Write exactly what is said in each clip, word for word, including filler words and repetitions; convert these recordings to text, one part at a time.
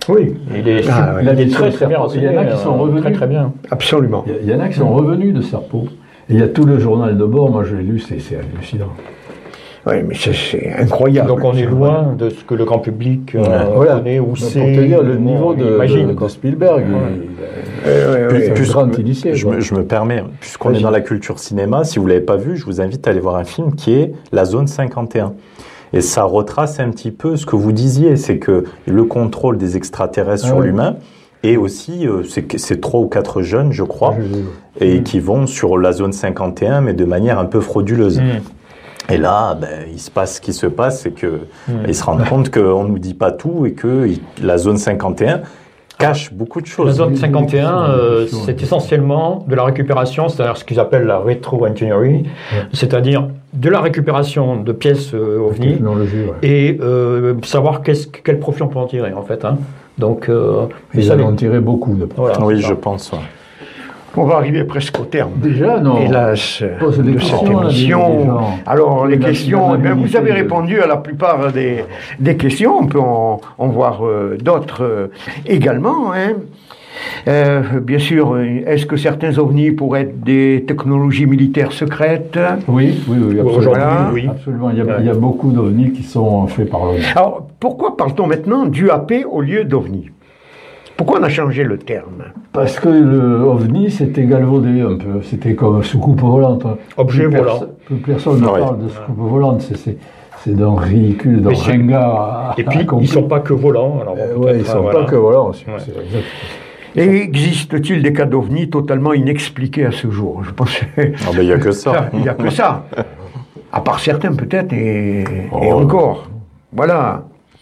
Oui, il est, ah, ouais. il est très très bien renseigné. Il y en a qui sont revenus. Très très bien. Absolument. Il y en a qui sont revenus de Serpot. Et il y a tout le journal de bord, moi je l'ai lu, c'est, c'est hallucinant. Oui, mais c'est, c'est incroyable. Donc on est loin de ce que le grand public euh, voilà. connaît ou sait. Pour te dire le niveau de, imagine, de, de Spielberg. Ouais. Il, ouais, ouais, ouais. plus, grand initié, je, me, je me permets, puisqu'on est dans la culture cinéma, si vous ne l'avez pas vu, je vous invite à aller voir un film qui est La Zone cinquante et un. Et ça retrace un petit peu ce que vous disiez, c'est que le contrôle des extraterrestres ah, sur oui. l'humain, et aussi, euh, c'est, c'est trois ou quatre jeunes, je crois, ah, et mmh. qui vont sur la zone cinquante et un, mais de manière un peu frauduleuse. Mmh. Et là, ben, il se passe ce qui se passe, c'est qu'ils mmh. se rendent compte qu'on ne nous dit pas tout, et que la zone cinquante et un cache beaucoup de choses. La zone cinquante et un, euh, c'est essentiellement de la récupération, c'est-à-dire ce qu'ils appellent la rétro-engineering, ouais. c'est-à-dire de la récupération de pièces euh, OVNI ouais. et euh, savoir quel profit on peut en tirer, en fait. Hein. Donc, euh, ils en ont tiré beaucoup de profit. Voilà, oui, je pense. Ouais. On va arriver presque au terme. Déjà, non. Hélas, de cette émission. Alors, les questions, eh bien, vous avez répondu à la plupart des, des questions. On peut en, en voir euh, d'autres euh, également. Hein. Euh, bien sûr, est-ce que certains ovnis pourraient être des technologies militaires secrètes ? Oui, oui, oui, absolument. Voilà. oui. absolument. Il y, a, il y a beaucoup d'ovnis qui sont faits par l'ONU. Alors, pourquoi parle-t-on maintenant d'U A P au lieu d'ovnis ? Pourquoi on a changé le terme ? Parce que le ovni, c'était galvaudé un peu. C'était comme soucoupe volante. Objet plus volant. Perso- plus personne ne ouais. parle de soucoupe volante. C'est, c'est, c'est d'un ridicule, d'un ringard. Et puis, ils ne sont pas que volants. Alors, euh, oui, ils ne sont voilà. pas que volants. C'est, ouais. c'est exact. Et existe-t-il des cas d'ovnis totalement inexpliqués à ce jour ? Je pense il ah ben, n'y a que ça. Il n'y a que ça. À part certains peut-être, et, oh, et encore. Voilà.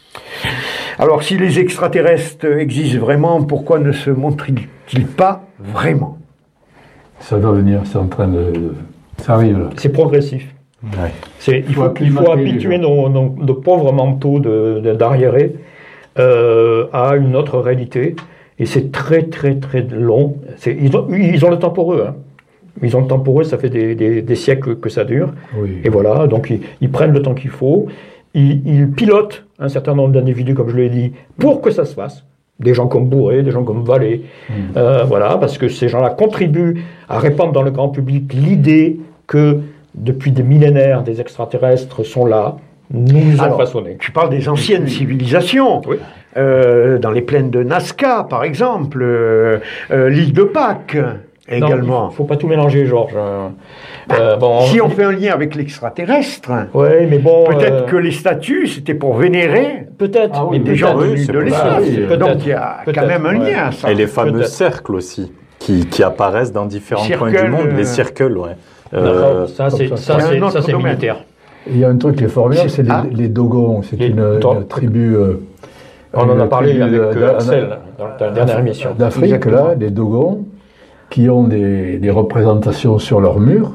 Alors, si les extraterrestres existent vraiment, pourquoi ne se montrent-ils pas vraiment ? Ça doit venir, c'est en train de... Ça arrive là. C'est progressif. Ouais. C'est, il, faut, il faut habituer nos, nos, nos pauvres manteaux de, de, d'arriérés euh, à une autre réalité. Et c'est très, très, très long. C'est, ils, ont, ils ont le temps pour eux. Hein. Ils ont le temps pour eux, ça fait des, des, des siècles que ça dure. Oui. Et voilà, donc ils, ils prennent le temps qu'il faut. Ils, ils pilotent un certain nombre d'individus, comme je l'ai dit, pour que ça se fasse. Des gens comme Bourré, des gens comme Vallée. Mmh. Euh, voilà, parce que ces gens-là contribuent à répandre dans le grand public l'idée que depuis des millénaires, des extraterrestres sont là, nous nous ont façonnés. Tu parles des anciennes civilisations. Oui. Euh, dans les plaines de Nazca, par exemple, euh, euh, l'île de Pâques. Également. Il ne faut pas tout mélanger, Georges. Euh, bah, bon, si on fait un lien avec l'extraterrestre, ouais, mais bon, peut-être euh, que les statues, c'était pour vénérer peut-être, ah, oui, mais des gens venus de l'espace. Oui, donc il y a peut-être, quand même un ouais. lien. Ça. Et les fameux peut-être. cercles aussi, qui, qui apparaissent dans différents Circle, points du monde. euh... Les circles, ouais. Euh, ça, c'est, ça, ça, c'est, ça, c'est militaire. Il y a un truc qui est formidable, c'est, c'est ah. les, les Dogons. C'est les, une, une tribu... Euh, on en a parlé avec euh, Axel, dans la dernière émission. D'Afrique, exactement. Là, les Dogons, qui ont des, des représentations sur leur mur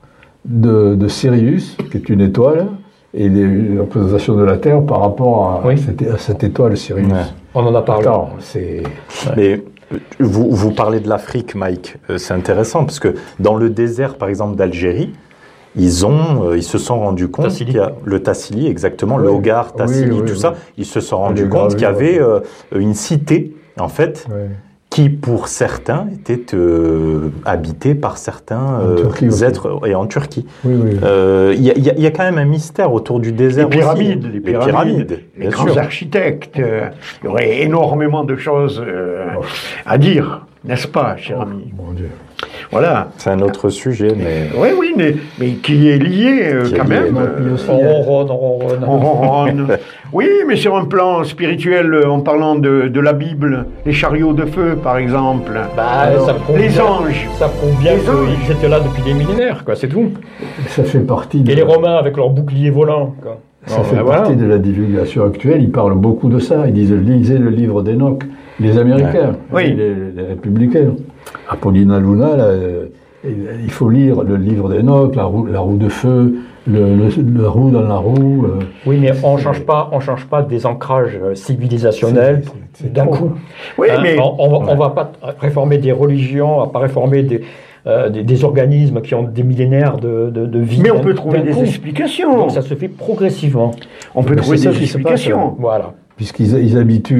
de, de Sirius, qui est une étoile, et des représentations de la Terre par rapport à, oui. cette, à cette étoile Sirius. Ouais. On en a parlé. Attends, c'est... Mais vous, vous parlez de l'Afrique, Mike, euh, c'est intéressant, parce que dans le désert, par exemple, d'Algérie, ils, ont, euh, ils se sont rendus compte Tassili. qu'il y a le Tassili, exactement, oui. le Hogar, Tassili, oui, oui, tout oui. ça, ils se sont rendus compte qu'il y avait euh, une cité, en fait, oui. qui, pour certains, était euh, habité par certains euh, êtres, et en Turquie. Il oui, oui. euh, y, y, y a quand même un mystère autour du désert. Les pyramides, aussi. les pyramides, les, pyramides, les grands sûr. architectes. Il euh, y aurait énormément de choses euh, oh. à dire, n'est-ce pas, cher oh, ami ? Mon Dieu. Voilà. C'est un autre sujet, mais... Oui, oui, mais, mais qui est lié euh, qui quand est lié, même. Euh, on ronronne, on ronronne. On ronronne. Oui, mais sur un plan spirituel, en parlant de, de la Bible, les chariots de feu, par exemple. Bah, Alors, ça les bien, anges. Ça prouve bien qu'ils étaient là depuis des millénaires, quoi, c'est tout. Ça fait partie de... Et les Romains avec leurs boucliers volants, quoi. Ça non, fait ben partie voilà. de la divulgation actuelle. Ils parlent beaucoup de ça. Ils disent, lisez le livre d'Enoch. Les Américains, ouais. oui. les, les républicains. Apollina Luna, là, il faut lire le livre d'Enoch, la roue, la roue de feu, le, le, le roue dans la roue. Euh, oui, mais on ne change pas, on change pas des ancrages civilisationnels c'est, c'est, c'est d'un trop. coup. Oui, hein, mais on ne ouais. va pas réformer des religions, on va pas réformer des, euh, des, des organismes qui ont des millénaires de, de, de vie. Mais on peut trouver des coup. explications. Donc ça se fait progressivement. On peut mais trouver des explications. Voilà. Puisqu'ils ils habituent